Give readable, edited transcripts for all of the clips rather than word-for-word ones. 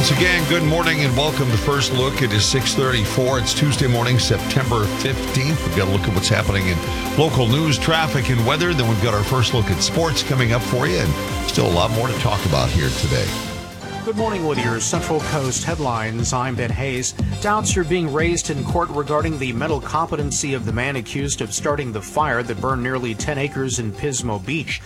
Once again, good morning and welcome to First Look. It is 6:34. It's Tuesday morning, September 15th. We've got a look at what's happening in local news, traffic, and weather. Then we've got our first look at sports coming up for you, and still a lot more to talk about here today. Good morning with your Central Coast headlines. I'm Ben Hayes. Doubts are being raised in court regarding the mental competency of the man accused of starting the fire that burned nearly 10 acres in Pismo Beach.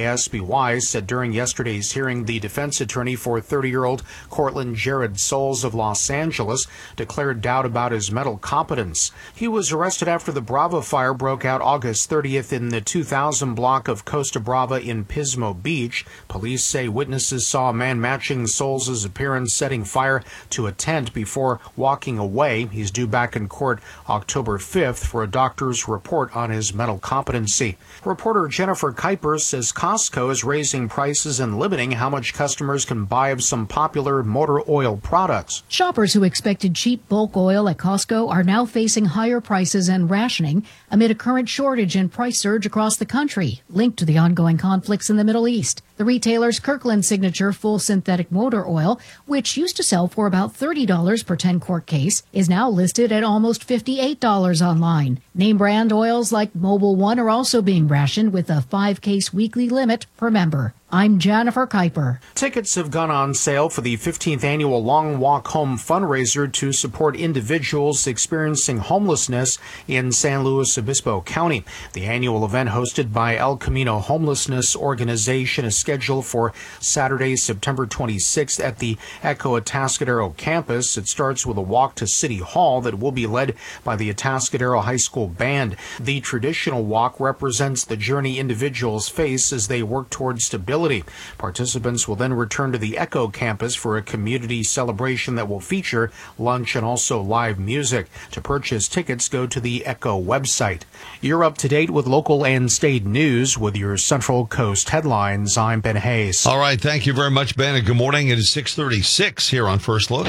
KSBY said during yesterday's hearing the defense attorney for 30-year-old Cortland Jared Souls of Los Angeles declared doubt about his mental competence. He was arrested after the Brava fire broke out August 30th in the 2000 block of Costa Brava in Pismo Beach. Police say witnesses saw a man matching Souls' appearance setting fire to a tent before walking away. He's due back in court October 5th for a doctor's report on his mental competency. Reporter Jennifer Kuiper says Costco is raising prices and limiting how much customers can buy of some popular motor oil products. Shoppers who expected cheap bulk oil at Costco are now facing higher prices and rationing amid a current shortage and price surge across the country, linked to the ongoing conflicts in the Middle East. The retailer's Kirkland Signature full synthetic motor oil, which used to sell for about $30 per 10-quart case, is now listed at almost $58 online. Name brand oils like Mobil 1 are also being rationed with a 5-case weekly limit per member. I'm Jennifer Kuiper. Tickets have gone on sale for the 15th annual Long Walk Home fundraiser to support individuals experiencing homelessness in San Luis Obispo County. The annual event hosted by El Camino Homelessness Organization is scheduled for Saturday, September 26th at the Echo Atascadero campus. It starts with a walk to City Hall that will be led by the Atascadero High School Band. The traditional walk represents the journey individuals face as they work towards stability. Participants will then return to the Echo campus for a community celebration that will feature lunch and also live music. To purchase tickets, go to the Echo website. You're up to date with local and state news with your Central Coast headlines. I'm Ben Hayes. All right, thank you very much, Ben, and good morning. It is 6:36 here on First Look.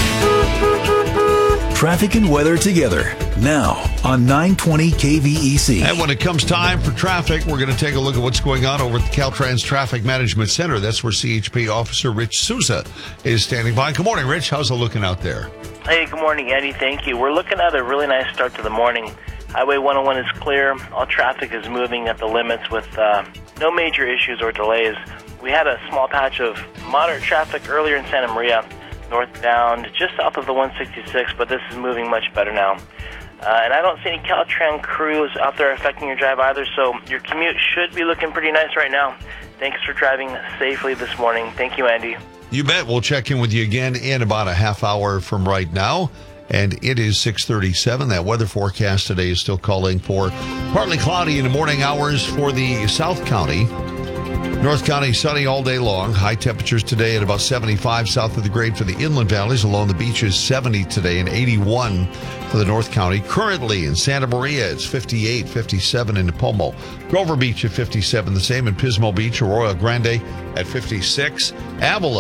Traffic and weather together now on 920 KVEC. And when it comes time for traffic, we're going to take a look at what's going on over at the Caltrans Traffic Management Center. That's where CHP Officer Rich Souza is standing by. Good morning, Rich. How's it looking out there? Hey, good morning, Eddie. Thank you. We're looking at a really nice start to the morning. Highway 101 is clear. All traffic is moving at the limits with no major issues or delays. We had a small patch of moderate traffic earlier in Santa Maria, northbound, just south of the 166, but this is moving much better now. And I don't see any Caltrans crews out there affecting your drive either, so your commute should be looking pretty nice right now. Thanks for driving safely this morning. Thank you, Andy. You bet. We'll check in with you again in about a half hour from right now. And it is 6:37. That weather forecast today is still calling for partly cloudy in the morning hours for the South County. North County sunny all day long. High temperatures today at about 75 south of the grade for the inland valleys. Along the beaches, 70 today and 81 for the North County. Currently in Santa Maria, it's 58, 57 in Nipomo. Grover Beach at 57, the same in Pismo Beach. Arroyo Grande at 56. Avila